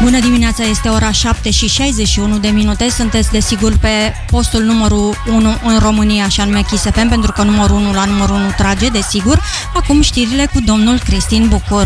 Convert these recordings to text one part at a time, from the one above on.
Bună dimineața, este ora 7:61 de minute. Sunteți desigur pe postul numărul 1 în România, și anume Kiss FM, pentru că numărul 1 la numărul 1 trage, desigur. Acum știrile cu domnul Cristin Bucur.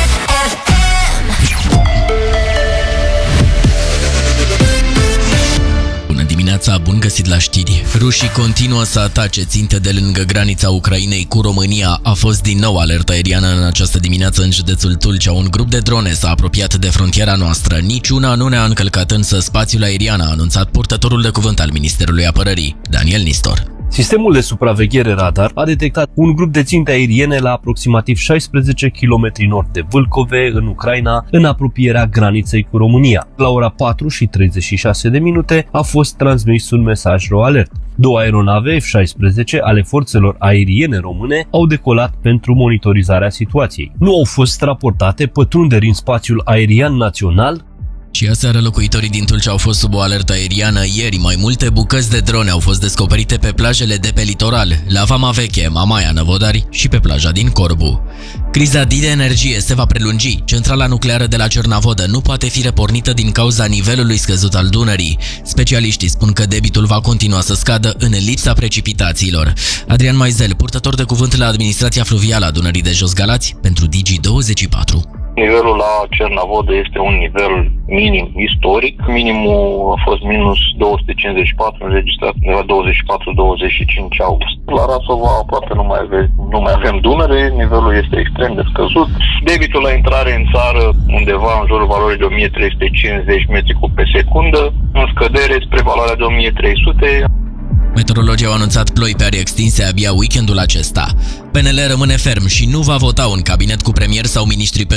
Bun găsit la știri. Rușii continuă să atace ținte de lângă granița Ucrainei cu România. A fost din nou alertă aeriană în această dimineață în județul Tulcea. Un grup de drone s-a apropiat de frontiera noastră. Niciuna nu ne-a încălcat însă spațiul aerian, a anunțat purtătorul de cuvânt al Ministerului Apărării, Daniel Nistor. Sistemul de supraveghere radar a detectat un grup de ținte aeriene la aproximativ 16 km nord de Vâlcove, în Ucraina, în apropierea graniței cu România. La ora 4:36 de minute a fost transmis un mesaj RoAlert. Două aeronave F-16 ale forțelor aeriene române au decolat pentru monitorizarea situației. Nu au fost raportate pătrunderi în spațiul aerian național. Și aseară locuitorii din Tulcea au fost sub o alertă aeriană. Ieri mai multe bucăți de drone au fost descoperite pe plajele de pe litoral, la Vama Veche, Mamaia, Năvodari și pe plaja din Corbu. Criza de energie se va prelungi. Centrala nucleară de la Cernavodă nu poate fi repornită din cauza nivelului scăzut al Dunării. Specialiștii spun că debitul va continua să scadă în lipsa precipitațiilor. Adrian Maizel, purtător de cuvânt la administrația fluvială a Dunării de Jos Galați, pentru Digi24. Nivelul la Cernavodă este un nivel minim istoric. Minimul a fost minus 254, înregistrat undeva 24-25 august. La Rasova aproape nu mai avem Dunăre, nivelul este extrem de scăzut. Debitul la intrare în țară undeva în jurul valorii de 1350 metri cub pe secundă, în scădere spre valoarea de 1300. Meteorologii au anunțat ploi pe arii extinse abia weekendul acesta. PNL rămâne ferm și nu va vota un cabinet cu premier sau miniștri